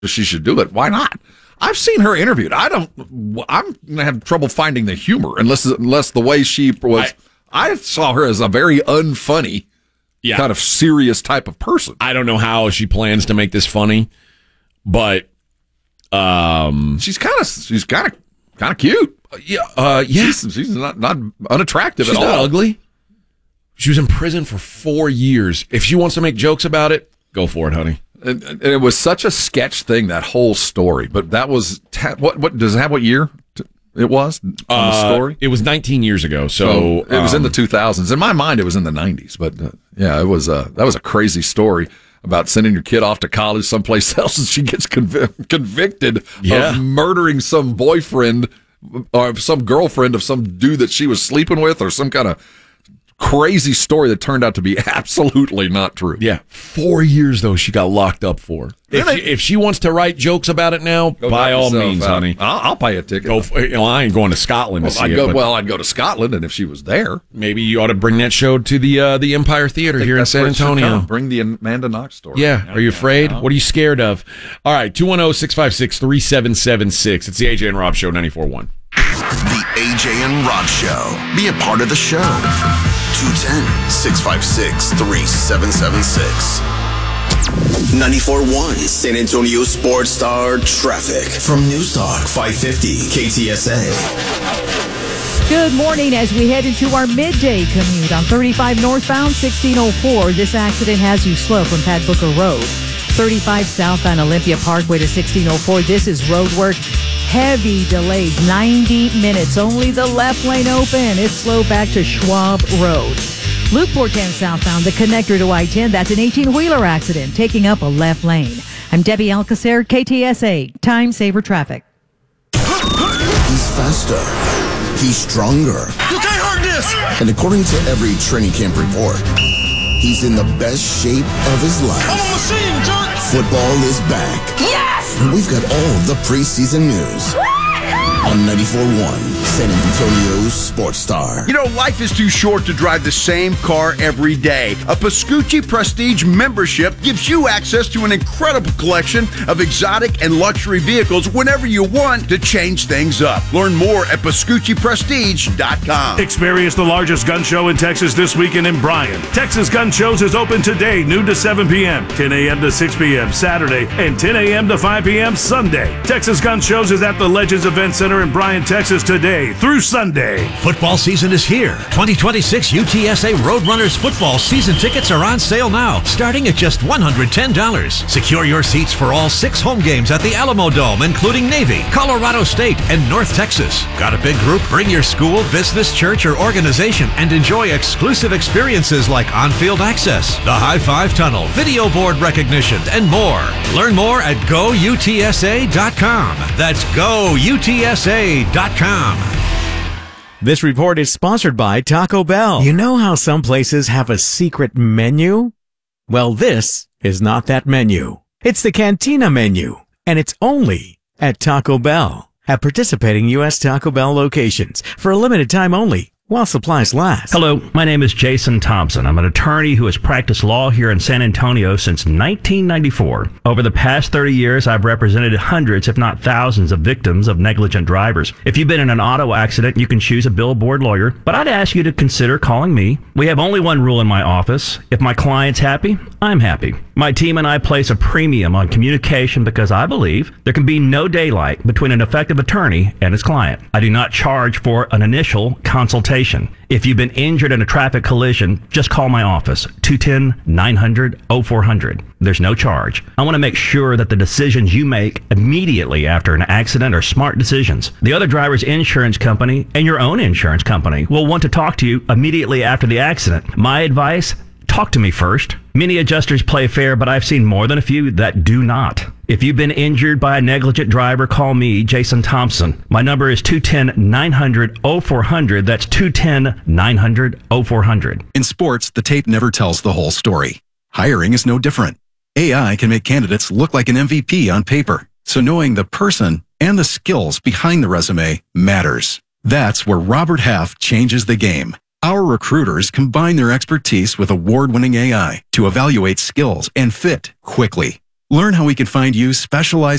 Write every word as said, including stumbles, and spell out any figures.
she should do it. Why not? I've seen her interviewed. I don't. I'm gonna have trouble finding the humor unless unless the way she was. I, I saw her as a very unfunny, yeah. kind of serious type of person. I don't know how she plans to make this funny, but um, she's kind of she's kind of kind of cute. Yeah, uh, yeah. She's, she's not not unattractive she's at all. She's not ugly. She was in prison for four years. If she wants to make jokes about it, go for it, honey. And, and it was such a sketch thing, that whole story. But that was ta- what? What does it have? What year it was? On uh, the story. It was nineteen years ago. So, so it was um, in the two thousands. In my mind, it was in the nineties. But uh, yeah, it was. Uh, that was a crazy story about sending your kid off to college someplace else, and she gets conv- convicted yeah. of murdering some boyfriend or some girlfriend of some dude that she was sleeping with, or some kind of crazy story that turned out to be absolutely not true. Yeah, four years though she got locked up for. If she, if she wants to write jokes about it now, go by all means, out. honey, I'll, I'll pay a ticket. Go for, you know, I ain't going to Scotland well, to see I'd it. Go, but well, I'd go to Scotland, and if she was there, maybe you ought to bring that show to the uh, the Empire Theater here in San Antonio. Bring the Amanda Knox story. Yeah, are you afraid? What are you scared of? All right, two one zero, six five six, three seven seven six. It's the A J and Rob Show, ninety-four point one. The A J and Rob Show. Be a part of the show. two one zero, six five six, three seven seven six. ninety-four point one San Antonio Sports Star Traffic from News Talk five fifty K T S A. Good morning as we head into our midday commute on thirty-five northbound, sixteen oh four. This accident has you slow from Pat Booker Road. thirty-five southbound Olympia Parkway to sixteen oh four. This is road work. Heavy delays, ninety minutes. Only the left lane open. It's slow back to Schwab Road. Loop four ten southbound, the connector to I ten. That's an eighteen-wheeler accident, taking up a left lane. I'm Debbie Alcacer, K T S A, Time Saver Traffic. He's faster. He's stronger. You can't hurt this! And according to every training camp report, he's in the best shape of his life. I'm a machine, jerk! Football is back. Yes! And we've got all the preseason news on ninety-four point one San Antonio's Sports Star. You know, life is too short to drive the same car every day. A Pascucci Prestige membership gives you access to an incredible collection of exotic and luxury vehicles whenever you want to change things up. Learn more at Pascucci Prestige dot com. Experience the largest gun show in Texas this weekend in Bryan. Texas Gun Shows is open today, noon to seven p.m., ten a.m. to six p.m. Saturday, and ten a.m. to five p.m. Sunday. Texas Gun Shows is at the Legends Event Center in Bryan, Texas today through Sunday. Football season is here. twenty twenty-six U T S A Roadrunners football season tickets are on sale now, starting at just one hundred ten dollars. Secure your seats for all six home games at the Alamo Dome, including Navy, Colorado State, and North Texas. Got a big group? Bring your school, business, church, or organization and enjoy exclusive experiences like on-field access, the High Five Tunnel, video board recognition, and more. Learn more at go U T S A dot com. That's go U T S A dot com. This report is sponsored by Taco Bell. You know how some places have a secret menu? Well, this is not that menu. It's the Cantina menu, and it's only at Taco Bell. At participating U S Taco Bell locations for a limited time only, while supplies last. Hello, my name is Jason Thompson. I'm an attorney who has practiced law here in San Antonio since nineteen ninety-four. Over the past thirty years, I've represented hundreds, if not thousands, of victims of negligent drivers. If you've been in an auto accident, you can choose a billboard lawyer, but I'd ask you to consider calling me. We have only one rule in my office. If my client's happy, I'm happy. My team and I place a premium on communication because I believe there can be no daylight between an effective attorney and his client. I do not charge for an initial consultation. If you've been injured in a traffic collision, just call my office, two one zero, nine hundred, oh four hundred. There's no charge. I want to make sure that the decisions you make immediately after an accident are smart decisions. The other driver's insurance company and your own insurance company will want to talk to you immediately after the accident. My advice? Talk to me first. Many adjusters play fair, but I've seen more than a few that do not. If you've been injured by a negligent driver, call me, Jason Thompson. My number is two one zero, nine hundred, oh four hundred. That's two one zero, nine hundred, oh four hundred. In sports, the tape never tells the whole story. Hiring is no different. A I can make candidates look like an M V P on paper, so knowing the person and the skills behind the resume matters. That's where Robert Half changes the game. Our recruiters combine their expertise with award-winning A I to evaluate skills and fit quickly. Learn how we can find you specialized